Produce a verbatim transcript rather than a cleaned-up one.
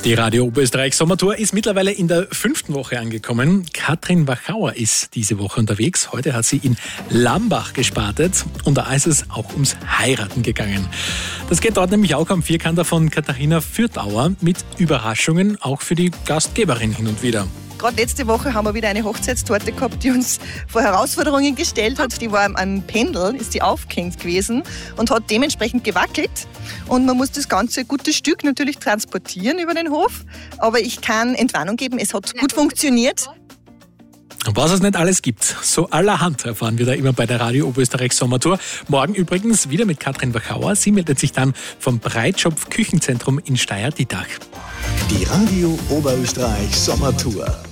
Die Radio Oberösterreich Sommertour ist mittlerweile in der fünften Woche angekommen. Katrin Wachauer ist diese Woche unterwegs. Heute hat sie in Lambach gestartet und da ist es auch ums Heiraten gegangen. Das geht dort nämlich auch am Vierkanter von Katharina Fürthauer mit Überraschungen auch für die Gastgeberin hin und wieder. Gerade letzte Woche haben wir wieder eine Hochzeitstorte gehabt, die uns vor Herausforderungen gestellt hat. Die war am Pendel, ist die aufgehängt gewesen und hat dementsprechend gewackelt. Und man muss das ganze gute Stück natürlich transportieren über den Hof. Aber ich kann Entwarnung geben, es hat gut funktioniert. Und was es nicht alles gibt, so allerhand erfahren wir da immer bei der Radio Oberösterreich Sommertour. Morgen übrigens wieder mit Katrin Wachauer. Sie meldet sich dann vom Breitschopf Küchenzentrum in Steyr-Dietach. Die Radio Oberösterreich Sommertour.